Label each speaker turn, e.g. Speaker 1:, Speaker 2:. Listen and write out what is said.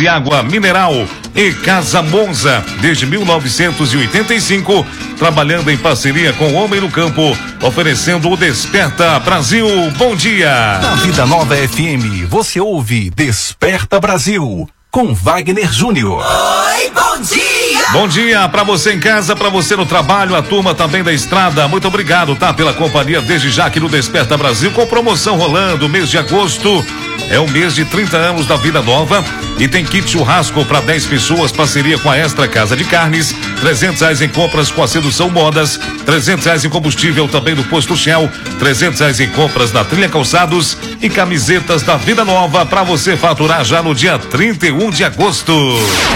Speaker 1: e água mineral. E Casa Monza, desde 1985, trabalhando em parceria com o Homem no Campo, oferecendo o Desperta Brasil. Bom dia.
Speaker 2: Na Vida Nova FM, você ouve Desperta Brasil, com Wagner Júnior.
Speaker 3: Oi, bom dia!
Speaker 1: Bom dia pra você em casa, pra você no trabalho, a turma também da estrada. Muito obrigado, tá? Pela companhia desde já aqui no Desperta Brasil, com promoção rolando. Mês de agosto é o mês de 30 anos da Vida Nova e tem kit churrasco para 10 pessoas, parceria com a Extra Casa de Carnes, R$300 em compras com a Sedução Modas, R$300 em combustível também do Posto Shell, R$300 em compras da Trilha Calçados e camisetas da Vida Nova para você faturar já no dia 31 de agosto.